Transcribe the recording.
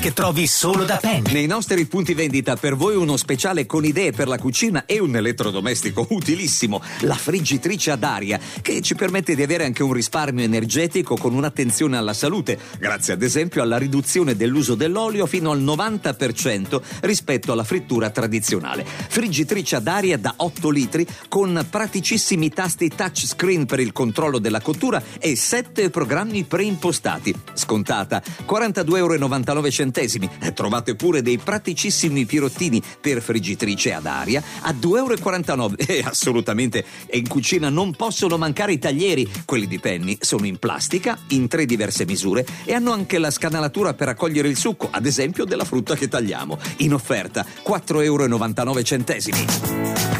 che trovi solo da Penny. Nei nostri punti vendita per voi uno speciale con idee per la cucina e un elettrodomestico utilissimo, la friggitrice ad aria, che ci permette di avere anche un risparmio energetico con un'attenzione alla salute, grazie ad esempio alla riduzione dell'uso dell'olio fino al 90% rispetto alla frittura tradizionale. Friggitrice ad aria da 8 litri con praticissimi tasti touchscreen per il controllo della cottura e 7 programmi preimpostati. Scontata, 42,99 €. Trovate pure dei praticissimi pirottini per friggitrice ad aria a 2,49 €. E assolutamente in cucina non possono mancare i taglieri. Quelli di Penny sono in plastica, in 3 diverse misure e hanno anche la scanalatura per raccogliere il succo, ad esempio della frutta che tagliamo. In offerta 4,99 €.